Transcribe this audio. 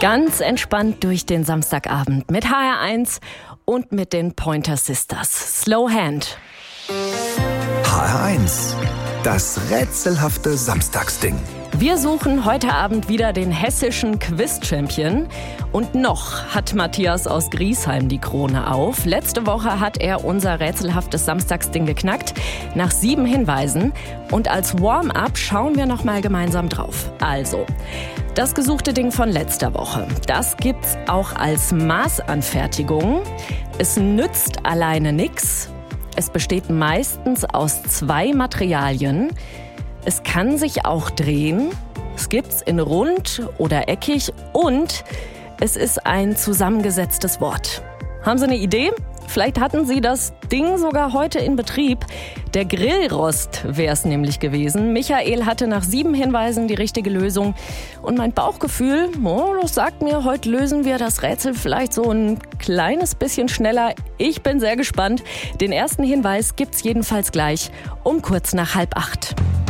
Ganz entspannt durch den Samstagabend mit HR1 und mit den Pointer Sisters. Slow Hand. HR1, das rätselhafte Samstagsding. Wir suchen heute Abend wieder den hessischen Quiz-Champion. Und noch hat Matthias aus Griesheim die Krone auf. Letzte Woche hat er unser rätselhaftes Samstagsding geknackt, nach 7 Hinweisen. Und als Warm-up schauen wir noch mal gemeinsam drauf. Also, das gesuchte Ding von letzter Woche, das gibt's auch als Maßanfertigung. Es nützt alleine nix. Es besteht meistens aus 2 Materialien. Es kann sich auch drehen. Es gibt's in rund oder eckig und es ist ein zusammengesetztes Wort. Haben Sie eine Idee? Vielleicht hatten Sie das Ding sogar heute in Betrieb. Der Grillrost wäre es nämlich gewesen. Michael hatte nach 7 Hinweisen die richtige Lösung. Und mein Bauchgefühl, das sagt mir, heute lösen wir das Rätsel vielleicht so ein kleines bisschen schneller. Ich bin sehr gespannt. Den ersten Hinweis gibt's jedenfalls gleich um kurz nach 7:30.